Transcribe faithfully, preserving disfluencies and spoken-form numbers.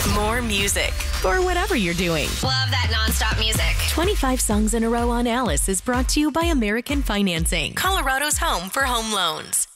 More music for whatever you're doing. Love that nonstop music. twenty-five songs in a row on Alice is brought to you by American Financing, Colorado's home for home loans.